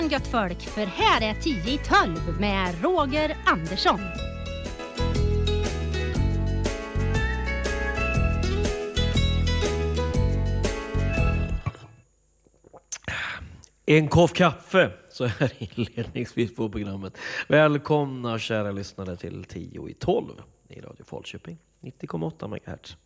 morgon gött folk, för här är 10 i 12 med Roger Andersson. En kopp kaffe, så här inledningsvis på programmet. Välkomna kära lyssnare till 10 i 12 i Radio Falköping, 90,8 MHz.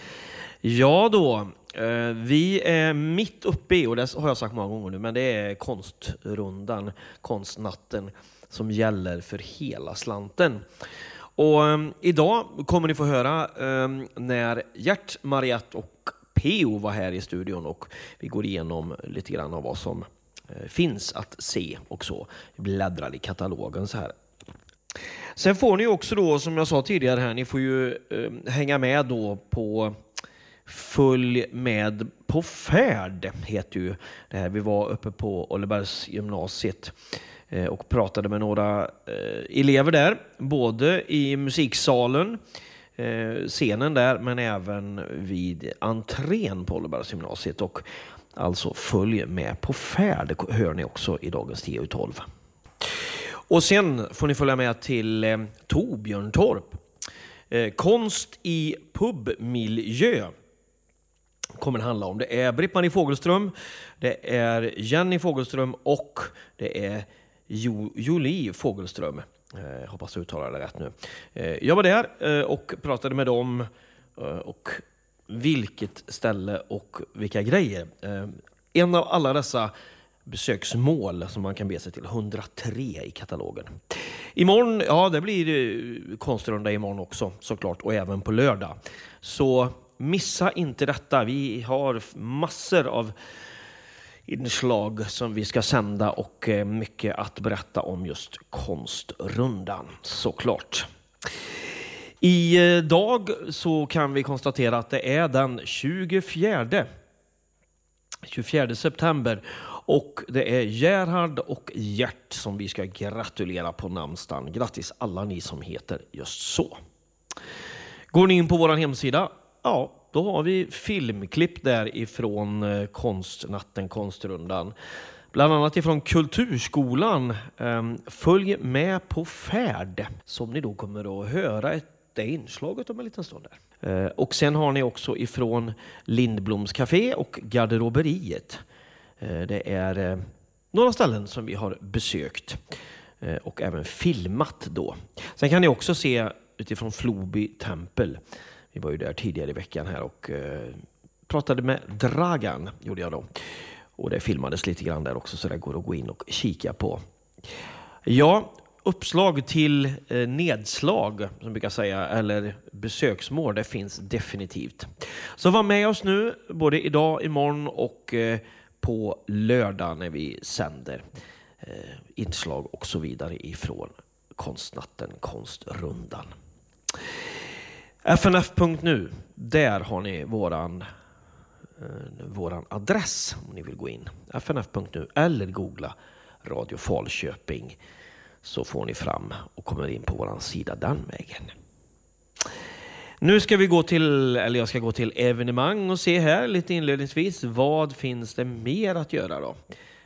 Ja då, vi är mitt uppe i, och det har jag sagt många gånger nu, men det är konstrundan, konstnatten som gäller för hela slanten. Och idag kommer ni få höra när Gert, Mariette och P.O. var här i studion, och vi går igenom lite grann av vad som finns att se och så. Vi bläddrar i katalogen så här. Sen får ni också då, som jag sa tidigare här, ni får ju hänga med då på Följ med på färd, heter ju det här. Vi var uppe på Ollebergs gymnasiet och pratade med några elever där, både i musiksalen, scenen där, men även vid entrén på Ollebergs gymnasiet. Och alltså följ med på färd hör ni också i dagens 10 i 12. Och sen får ni följa med till Torbjörntorp. Konst i pubmiljö kommer det handla om. Det är Britt-Marie Fogelström, det är Jenny Fogelström och det är Jolie Fogelström. Hoppas jag uttalar det rätt nu. Jag var där och pratade med dem och vilket ställe och vilka grejer. En av alla dessa besöksmål som man kan be sig till, 103 i katalogen. Imorgon, ja, det blir konstrunda imorgon också såklart, och även på lördag. Så missa inte detta. Vi har massor av inslag som vi ska sända och mycket att berätta om just konstrundan såklart. Idag så kan vi konstatera att det är den 24 september och det är Gerhard och Gert som vi ska gratulera på namnsdagen. Grattis alla ni som heter just så. Går ni in på vår hemsida, ja, då har vi filmklipp där ifrån konstnatten, konstrundan. Bland annat ifrån Kulturskolan. Följ med på färd, som ni då kommer att höra det inslaget om en liten stund där. Och sen har ni också ifrån Lindbloms Café och Garderoberiet. Det är några ställen som vi har besökt och även filmat då. Sen kan ni också se utifrån Floby tempel. Vi var ju där tidigare i veckan här och pratade med Dragan, gjorde jag då. Och det filmades lite grann där också, så det går att gå in och kika på. Ja, uppslag till nedslag, som brukar säga, eller besöksmål, det finns definitivt. Så var med oss nu, både idag, imorgon och på lördag när vi sänder inslag och så vidare ifrån konstnatten, konstrundan. FNF.nu, där har ni våran adress om ni vill gå in. FNF.nu eller googla Radio Falköping, så får ni fram och kommer in på våran sida den vägen. Nu ska vi jag ska gå till evenemang och se här lite inledningsvis. Vad finns det mer att göra då?